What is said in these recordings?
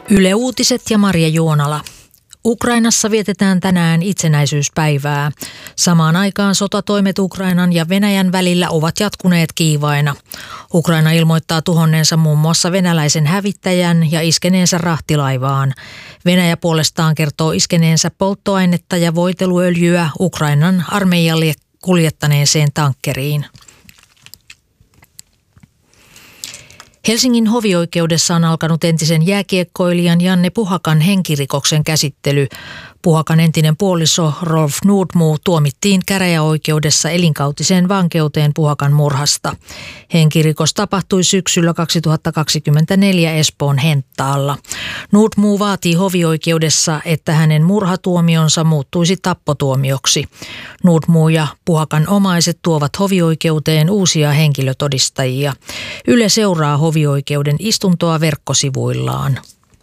Yle Uutiset ja Marja Juonala. Ukrainassa vietetään tänään itsenäisyyspäivää. Samaan aikaan sotatoimet Ukrainan ja Venäjän välillä ovat jatkuneet kiivaina. Ukraina ilmoittaa tuhonneensa muun muassa venäläisen hävittäjän ja iskeneensä rahtilaivaan. Venäjä puolestaan kertoo iskeneensä polttoainetta ja voiteluöljyä Ukrainan armeijalle kuljettaneeseen tankkeriin. Helsingin hovioikeudessa on alkanut entisen jääkiekkoilijan Janne Puhakan henkirikoksen käsittely. Puhakan entinen puoliso Rolf Nordmo tuomittiin käräjäoikeudessa elinkautiseen vankeuteen Puhakan murhasta. Henkirikos tapahtui syksyllä 2024 Espoon Henttaalla. Nordmo vaatii hovioikeudessa, että hänen murhatuomionsa muuttuisi tappotuomioksi. Nordmo ja Puhakan omaiset tuovat hovioikeuteen uusia henkilötodistajia. Yle seuraa hovioikeuden istuntoa verkkosivuillaan.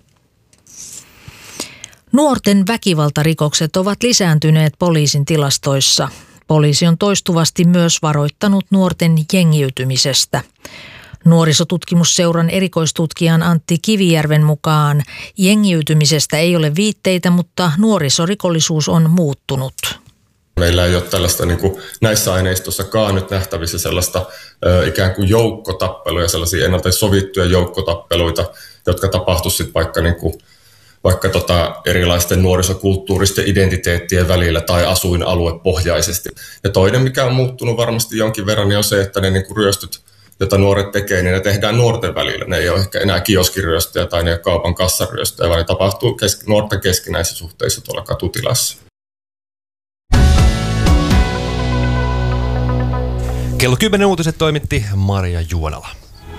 Nuorten väkivaltarikokset ovat lisääntyneet poliisin tilastoissa. Poliisi on toistuvasti myös varoittanut nuorten jengiytymisestä. Nuorisotutkimusseuran erikoistutkijan Antti Kivijärven mukaan jengiytymisestä ei ole viitteitä, mutta nuorisorikollisuus on muuttunut. Meillä ei ole tällaista näissä aineistossakaan nyt nähtävissä sellaista ikään kuin joukkotappeluja, sellaisia ennalta sovittuja joukkotappeluita, jotka tapahtuisivat vaikka erilaisten nuorisokulttuuristen identiteettien välillä tai asuinaluepohjaisesti. Ja toinen, mikä on muuttunut varmasti jonkin verran, niin on se, että ne ryöstöt, joita nuoret tekee, niin ne tehdään nuorten välillä. Ne ei ole ehkä enää kioskiryöstöjä tai ne ei ole kaupan kassaryöstöjä, vaan ne tapahtuu nuorten keskinäisissä suhteissa tuolla katutilassa. Kello 10 uutiset toimitti Marja Juonala.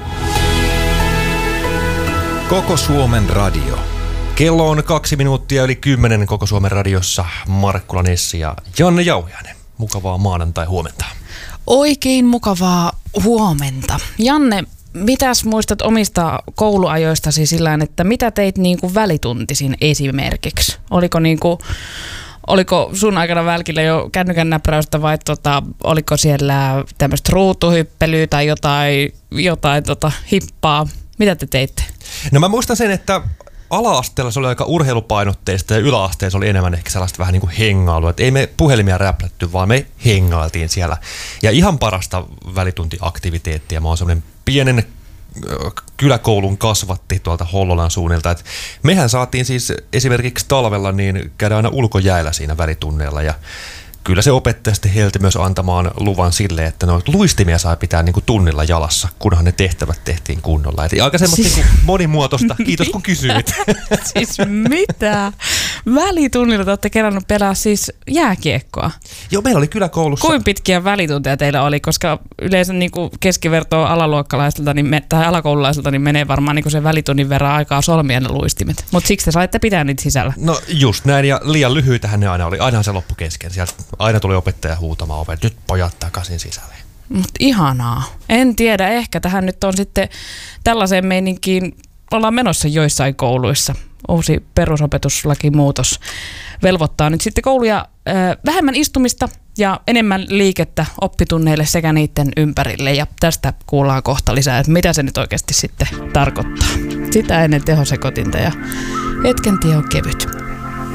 Koko Suomen radio. Kello on 2 minuuttia yli 10 Koko Suomen radiossa. Markkula Nessi ja Janne Jauhiainen. Mukavaa maanantai-huomenta. Oikein mukavaa huomenta. Janne, mitäs muistat omista kouluajoistasi sillään, että mitä teit välituntisin esimerkiksi? Oliko sun aikana välkillä jo kännykän näpräystä vai oliko siellä tämmöistä ruutuhyppelyä tai jotain hippaa? Mitä te teitte? No mä muistan sen, että ala-asteella se oli aika urheilupainotteista ja yläasteella se oli enemmän ehkä sellaista vähän niin kuin hengailua. Ei me puhelimia räplätty, vaan me hengailtiin siellä. Ja ihan parasta välituntiaktiviteettia. Mä oon semmoinen pienen kyläkoulun kasvatti tuolta Hollolan suunnilta. Et mehän saatiin siis esimerkiksi talvella niin käydä aina ulkojäällä siinä välitunneilla ja kyllä se opettaja sitten helti myös antamaan luvan sille, että luistimia saa pitää tunnilla jalassa, kunhan ne tehtävät tehtiin kunnolla. Et aika semmoista monimuotoista. Kiitos kun kysyit. Siis mitä? Välitunnilla te olette kerännyt pelaa siis jääkiekkoa? Joo, meillä oli kyläkoulussa. Kuinka pitkiä välitunteja teillä oli? Koska yleensä alaluokkalaisilta tai alakoululaisilta niin menee varmaan sen välitunnin verran aikaa solmia ne luistimet. Mutta siksi te saitte pitää niitä sisällä. No just näin, ja liian lyhyitähän ne aina oli. Ainahan se loppu kesken. Sieltä aina tuli opettaja huutamaan oveen, nyt pojat takaisin sisälle. Mutta ihanaa. En tiedä, ehkä tähän nyt on sitten tällaiseen meininkiin, ollaan menossa joissain kouluissa. Uusi perusopetuslakimuutos velvoittaa nyt sitten kouluja vähemmän istumista ja enemmän liikettä oppitunneille sekä niiden ympärille. Ja tästä kuullaan kohta lisää, että mitä se nyt oikeasti sitten tarkoittaa. Sitä ennen tehosekotinta ja hetken tie on kevyt.